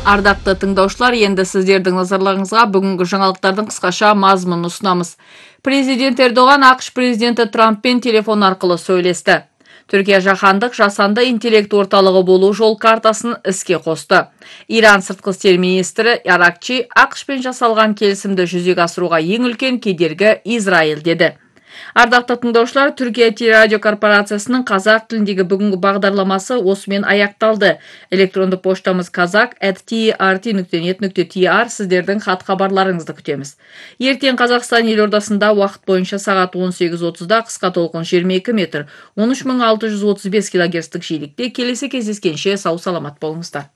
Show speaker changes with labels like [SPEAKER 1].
[SPEAKER 1] Ардақты тыңдаушылар, енді сіздердің назарларыңызға бүгінгі жаңалықтардың қысқаша мазмұнын ұсынамыз. Президент Эрдоған ақш президенті Трамппен телефон арқылы сөйлесті. Түркия жаһандық жасанды интеллект орталығы болу жол картасын іске қосты. Иран сыртқы істер министрі Аракчи ақшпен жасалған келісімді жүзеге асыруға ең үлкен кедергі Израиль деді. Ардақты тыңдаушылар, Түркия телерадио корпорациясының қазақ тіліндегі бүгінгі бағдарламасы осымен аяқталды. Электронды поштамыз kazak@trt.net.tr. Сіздердің хат хабарларыңызды күтеміз. Ертең Қазақстан елордасында уақыт бойынша сағат 18:30-да қысқа толқын 22 метр, 13635 килогерцтік жиілікте келесі кездескенше сау саламат болыңыздар.